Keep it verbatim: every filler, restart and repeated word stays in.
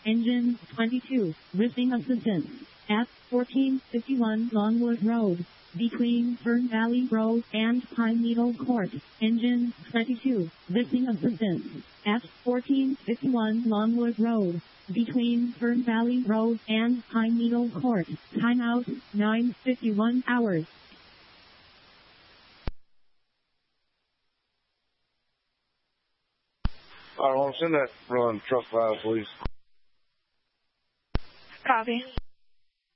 Engine twenty-two, lifting assistance at fourteen fifty-one Longwood Road, between Fern Valley Road and Pine Needle Court. Engine twenty-two, lifting assistance at fourteen fifty-one Longwood Road, between Fern Valley Road and Pine Needle Court. Timeout nine fifty-one hours. All right, well, send that run truck five, please. Copy.